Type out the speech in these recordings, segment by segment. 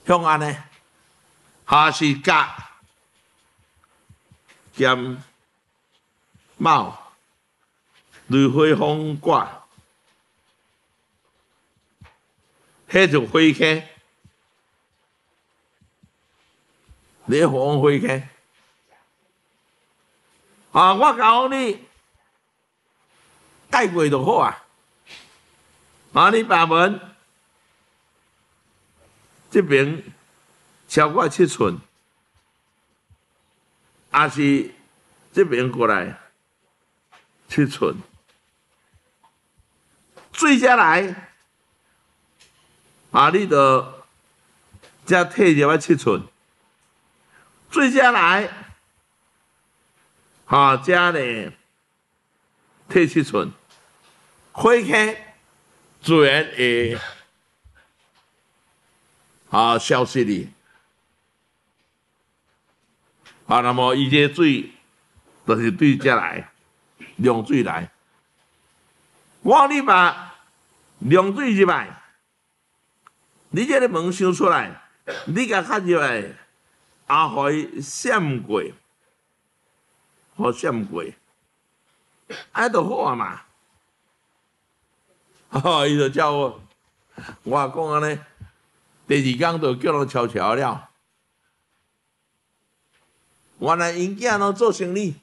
向安呢，哈是甲兼卯，雷火风卦，迄就火气，雷火火气。我教你解过就好啊。你把门这边超过7寸，还是这边过来7寸，水下来，你就再退入7寸，水下来，这呢退7寸，火气自然会消失哩。那么伊这水就是对这来凉水来。我你把凉水入来，你这个门想出来，你甲较入来，互伊闪过，互闪过，就好啊嘛。伊就叫我讲安尼，第2天就叫人悄悄了。原来因囝拢做生意，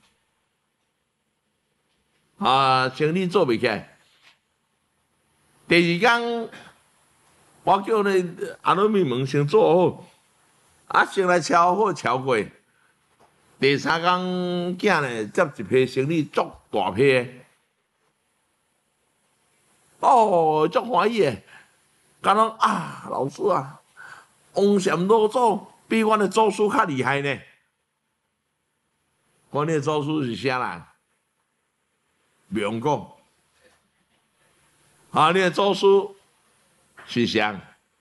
生意做袂起来。第2天，我叫你阿罗咪门先做好，先来敲好敲过。第3天囝呢接一批生意足大批的，足欢喜的，讲讲老师啊，王禅老祖比阮的祖师较厉害呢。阮的祖师是啥人？不用讲。你的祖师是谁？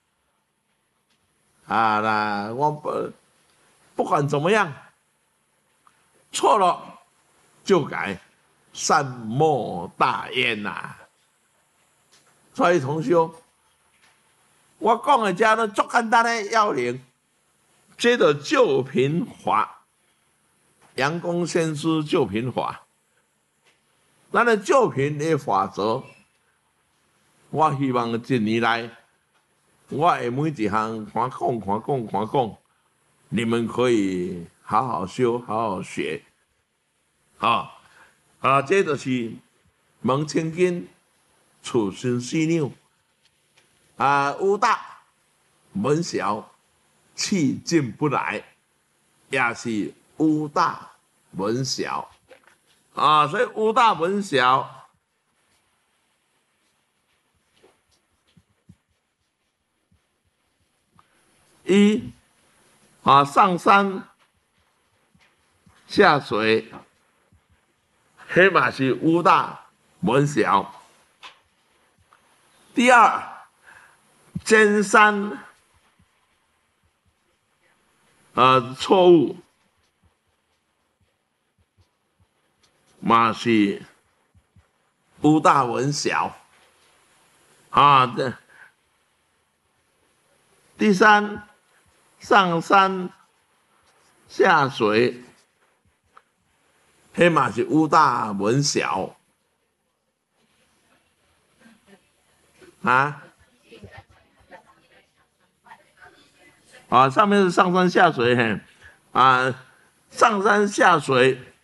我不管怎么样，错了就改，善莫大焉呐。所以同学，我讲的这都足简单的要领，这个救贫法。杨公先师救贫法，咱的救贫的法则，我希望1年来，我会每一项看讲，你们可以好好修，好好学。这就是门清经处心细拗，屋大门小，气进不来，也是屋大门小，所以屋大门小，上山下水，迄嘛是屋大门小。第2，尖山错误。嘛是屋大门小，第3，上山下水，迄嘛是屋大门小，上面是上山下水，上山下水。